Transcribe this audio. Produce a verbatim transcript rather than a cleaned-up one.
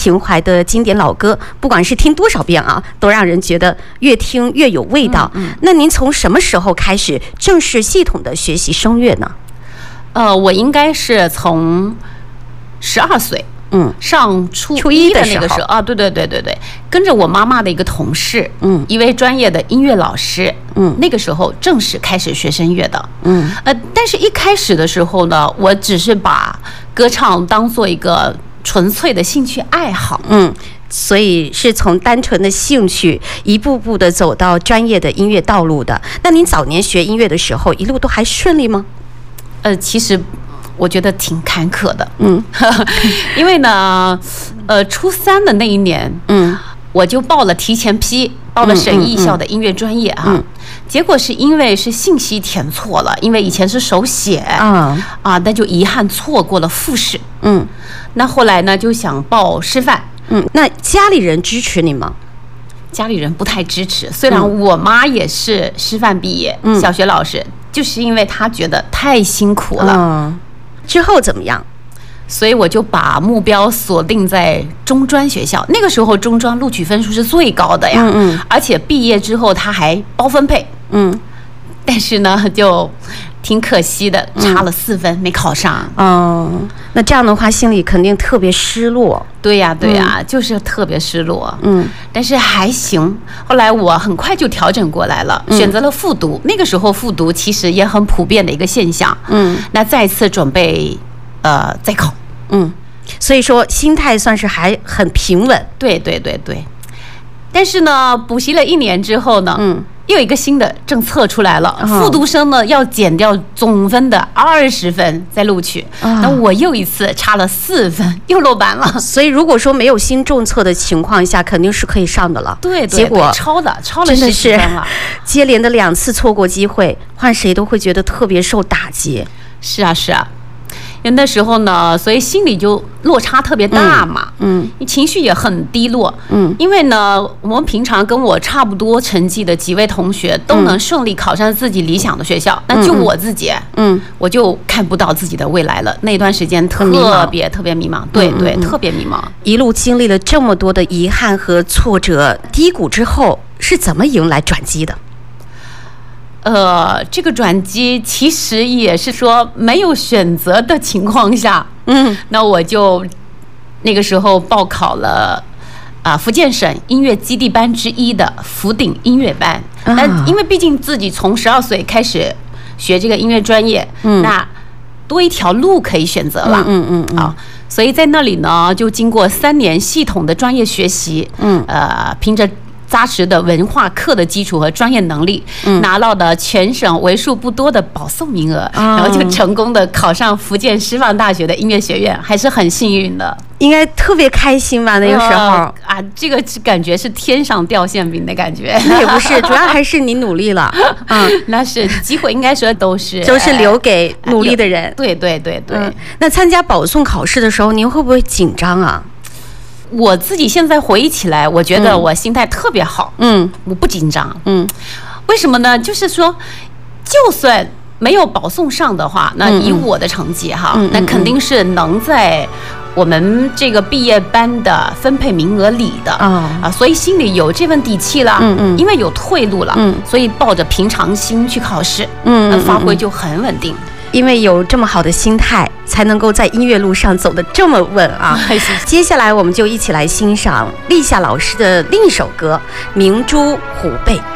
情怀的经典老歌，不管是听多少遍啊，都让人觉得越听越有味道。嗯嗯、那您从什么时候开始正式系统的学习声乐呢？ 呃，我应该是从十二岁。嗯，上初一的那个时候啊，对对对对对，跟着我妈妈的一个同事，嗯，一位专业的音乐老师，嗯，那个时候正式开始学声乐的，嗯，呃，但是一开始的时候呢，我只是把歌唱当做一个纯粹的兴趣爱好，嗯， 所以是从单纯的兴趣一步步的走到专业的音乐道路的。那您早年学音乐的时候，一路都还顺利吗？ 呃，其实。我觉得挺坎坷的，嗯，因为呢，呃，初三的那一年，嗯，我就报了提前批，报了省艺校的音乐专业哈、嗯嗯嗯，结果是因为是信息填错了，因为以前是手写，啊啊，那就遗憾错过了复试，嗯，那后来呢就想报师范， 嗯，那家里人支持你吗？ 家里人不太支持，虽然我妈也是师范毕业，嗯、小学老师，就是因为她觉得太辛苦了。嗯， 之后怎么样？ 所以我就把目标锁定在中专学校。那个时候中专录取分数是最高的呀，嗯嗯，而且毕业之后他还包分配，嗯，但是呢就挺可惜的，差了四分、嗯、没考上。 哦，那这样的话心里肯定特别失落。 对呀对呀、嗯，就是特别失落。嗯，但是还行。后来我很快就调整过来了，嗯、选择了复读。那个时候复读其实也很普遍的一个现象。嗯，那再次准备呃再考。 嗯，所以说心态算是还很平稳。 对对对对。但是呢，补习了一年之后呢，嗯。又有一个新的政策出来了，复读生呢要减掉总分的二十分再录取。那我又一次差了四分，又落班了。 所以如果说没有新政策的情况下，肯定是可以上的了。 对， 结果超的，超了十几分了。 接连的两次错过机会，换谁都会觉得特别受打击。 是啊，是啊。因为那时候呢，所以心里就落差特别大嘛，嗯，嗯情绪也很低落，嗯，因为呢，我们平常跟我差不多成绩的几位同学都能顺利考上自己理想的学校，那、嗯、就我自己，嗯，我就看不到自己的未来了。那段时间特别特别迷茫，对对、嗯，特别迷茫。 一路经历了这么多的遗憾和挫折、低谷之后，是怎么迎来转机的？ 呃，这个转机其实也是说没有选择的情况下，嗯，那我就那个时候报考了啊、呃、福建省音乐基地班之一的福鼎音乐班。那、啊、因为毕竟自己从十二岁开始学这个音乐专业，嗯，那多一条路可以选择了，嗯嗯嗯，啊，所以在那里呢，就经过三年系统的专业学习，嗯，呃，凭着扎实的文化课的基础和专业能力，嗯、拿到的全省为数不多的保送名额，嗯、然后就成功的考上福建师范大学的音乐学院，还是很幸运的。 应该特别开心吧？那个时候、呃、 啊，这个感觉是天上掉馅饼的感觉。 那也不是，主要还是你努力了。 嗯，那是机会，应该说都是都是留给努力的人。 哎、对对对对、嗯。 那参加保送考试的时候，您会不会紧张啊？ 我自己现在回忆起来，我觉得我心态特别好，嗯，我不紧张，嗯，为什么呢？就是说，就算没有保送上的话，那以我的成绩哈，嗯、那肯定是能在我们这个毕业班的分配名额里的啊、嗯、啊，所以心里有这份底气了，嗯嗯，因为有退路了，嗯，所以抱着平常心去考试，嗯，那发挥就很稳定。 因为有这么好的心态，才能够在音乐路上走得这么稳啊！接下来我们就一起来欣赏立夏老师的另一首歌《明珠湖北》。